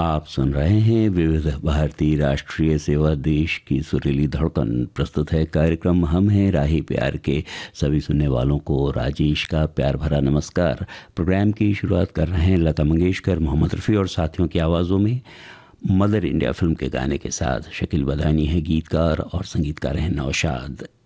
आप सुन रहे हैं विविध भारती राष्ट्रीय सेवा, देश की सुरीली धड़कन। प्रस्तुत है कार्यक्रम हम हैं राही प्यार के। सभी सुनने वालों को राजेश का प्यार भरा नमस्कार। प्रोग्राम की शुरुआत कर रहे हैं लता मंगेशकर, मोहम्मद रफ़ी और साथियों की आवाज़ों में मदर इंडिया फिल्म के गाने के साथ। शकील बदानी है गीतकार और संगीतकार हैं नौशाद।